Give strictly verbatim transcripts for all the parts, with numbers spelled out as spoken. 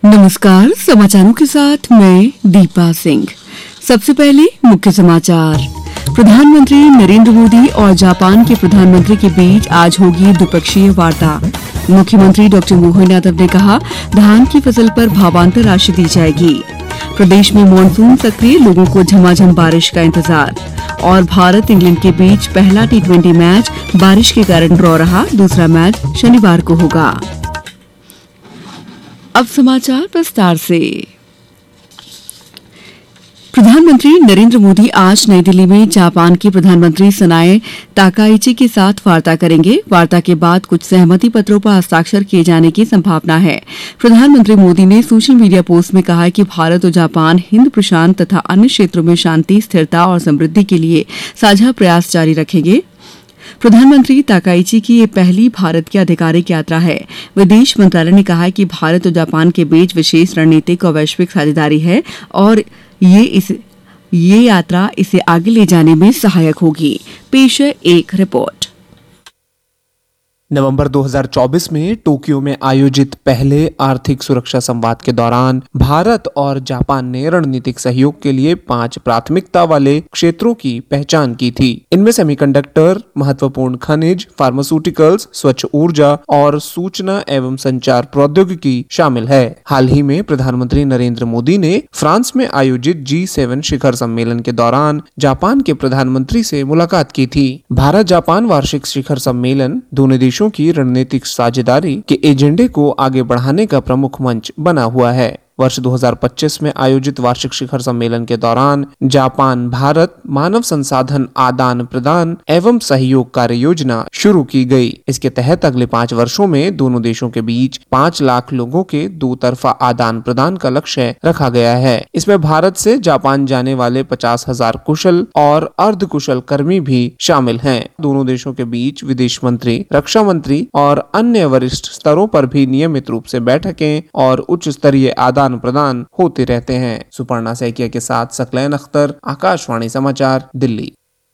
नमस्कार, समाचारों के साथ मैं दीपा सिंह। सबसे पहले मुख्य समाचार। प्रधानमंत्री नरेंद्र मोदी और जापान के प्रधानमंत्री के बीच आज होगी द्विपक्षीय वार्ता। मुख्यमंत्री डॉक्टर मोहन यादव ने कहा, धान की फसल पर भावांतर राशि दी जाएगी। प्रदेश में मानसून सक्रिय, लोगों को झमाझम बारिश का इंतजार। और भारत इंग्लैंड के बीच पहला टी ट्वेंटी मैच बारिश के कारण ड्रॉ रहा, दूसरा मैच शनिवार को होगा। अब समाचार विस्तार से। प्रधानमंत्री नरेंद्र मोदी आज नई दिल्ली में जापान के प्रधानमंत्री सनाए ताकाइची के साथ वार्ता करेंगे। वार्ता के बाद कुछ सहमति पत्रों पर हस्ताक्षर किए जाने की संभावना है। प्रधानमंत्री मोदी ने सोशल मीडिया पोस्ट में कहा है कि भारत और जापान हिंद प्रशांत तथा अन्य क्षेत्रों में शांति, स्थिरता और समृद्धि के लिए साझा प्रयास जारी रखेंगे। प्रधानमंत्री ताकाइची की ये पहली भारत की आधिकारिक यात्रा है। विदेश मंत्रालय ने कहा है कि भारत और जापान के बीच विशेष रणनीतिक और वैश्विक साझेदारी है और ये इस ये यात्रा इसे आगे ले जाने में सहायक होगी। पेश है एक रिपोर्ट। नवंबर दो हज़ार चौबीस में टोक्यो में आयोजित पहले आर्थिक सुरक्षा संवाद के दौरान भारत और जापान ने रणनीतिक सहयोग के लिए पांच प्राथमिकता वाले क्षेत्रों की पहचान की थी। इनमें सेमीकंडक्टर, महत्वपूर्ण खनिज, फार्मास्यूटिकल्स, स्वच्छ ऊर्जा और सूचना एवं संचार प्रौद्योगिकी शामिल है। हाल ही में प्रधानमंत्री नरेंद्र मोदी ने फ्रांस में आयोजित जी सेवन शिखर सम्मेलन के दौरान जापान के प्रधानमंत्री से मुलाकात की थी। भारत जापान वार्षिक शिखर सम्मेलन दोनों देशों की रणनीतिक साझेदारी के एजेंडे को आगे बढ़ाने का प्रमुख मंच बना हुआ है। वर्ष दो हज़ार पच्चीस में आयोजित वार्षिक शिखर सम्मेलन के दौरान जापान भारत मानव संसाधन आदान प्रदान एवं सहयोग कार्य योजना शुरू की गई। इसके तहत अगले पाँच वर्षों में दोनों देशों के बीच पाँच लाख लोगों के दो तरफा आदान प्रदान का लक्ष्य रखा गया है। इसमें भारत से जापान जाने वाले पचास हजार कुशल और अर्ध कुशल कर्मी भी शामिल हैं। दोनों देशों के बीच विदेश मंत्री, रक्षा मंत्री और अन्य वरिष्ठ स्तरों पर भी नियमित रूप से बैठकें और उच्च स्तरीय आदान प्रदान होते रहते हैं। सुपर्णा सैकिया के साथ सकलैन अख्तर, आकाशवाणी समाचार, दिल्ली।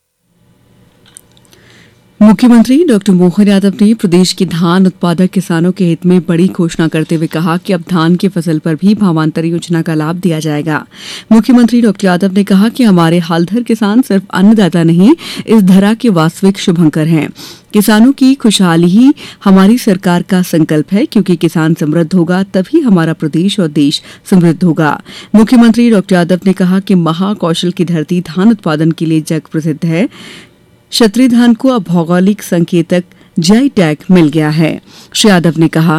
मुख्यमंत्री डॉक्टर मोहन यादव ने प्रदेश के धान उत्पादक किसानों के हित में बड़ी घोषणा करते हुए कहा कि अब धान की फसल पर भी भावांतर योजना का लाभ दिया जाएगा। मुख्यमंत्री डॉक्टर यादव ने कहा कि हमारे हालधर किसान सिर्फ अन्नदाता नहीं, इस धरा के वास्तविक शुभंकर हैं। किसानों की खुशहाली ही हमारी सरकार का संकल्प है, क्योंकि किसान समृद्ध होगा तभी हमारा प्रदेश और देश समृद्ध होगा। मुख्यमंत्री डॉक्टर यादव ने कहा कि महाकौशल की धरती धान उत्पादन के लिए जग प्रसिद्ध है। क्षत्रिय धान को अब भौगोलिक संकेतक जीआई टैग मिल गया है। श्री यादव ने कहा,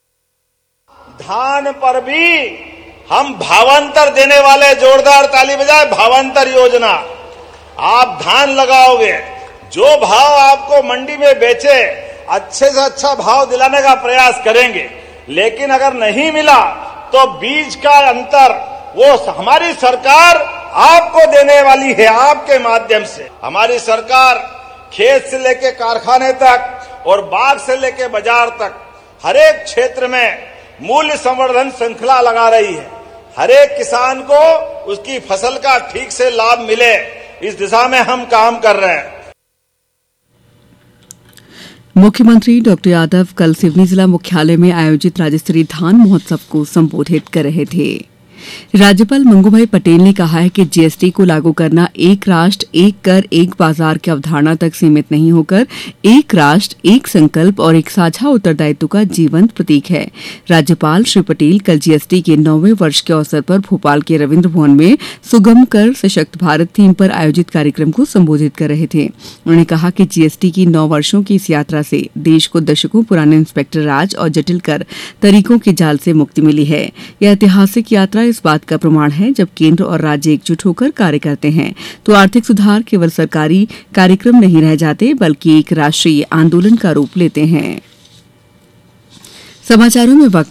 धान पर भी हम भावांतर देने वाले, जोरदार ताली बजाए, भावांतर योजना। आप धान लगाओगे, जो भाव आपको मंडी में बेचे अच्छे से अच्छा भाव दिलाने का प्रयास करेंगे, लेकिन अगर नहीं मिला तो बीज का अंतर वो हमारी सरकार आपको देने वाली है। आपके माध्यम से हमारी सरकार खेत से लेके कारखाने तक और बाग से लेके बाजार तक हर एक क्षेत्र में मूल्य संवर्धन श्रृंखला लगा रही है। हर एक किसान को उसकी फसल का ठीक से लाभ मिले, इस दिशा में हम काम कर रहे हैं। मुख्यमंत्री डॉक्टर यादव कल सिवनी जिला मुख्यालय में आयोजित राज्य स्तरीय धान महोत्सव को संबोधित कर रहे थे। राज्यपाल मंगूभाई पटेल ने कहा है कि जीएसटी को लागू करना एक राष्ट्र एक कर एक बाजार की अवधारणा तक सीमित नहीं होकर एक राष्ट्र एक संकल्प और एक साझा उत्तरदायित्व का जीवंत प्रतीक है। राज्यपाल श्री पटेल कल जीएसटी के नौवें वर्ष के अवसर पर भोपाल के रविन्द्र भवन में सुगम कर सशक्त भारत थीम पर आयोजित कार्यक्रम को संबोधित कर रहे थे। उन्होंने कहा कि जीएसटी की नौ वर्षों की इस यात्रा से देश को दशकों पुराने इंस्पेक्टर राज और जटिल कर तरीकों के जाल से मुक्ति मिली है। यह ऐतिहासिक यात्रा इस बात का प्रमाण है, जब केंद्र और राज्य एकजुट होकर कार्य करते हैं तो आर्थिक सुधार केवल सरकारी कार्यक्रम नहीं रह जाते, बल्कि एक राष्ट्रीय आंदोलन का रूप लेते हैं। समाचारों में वक्त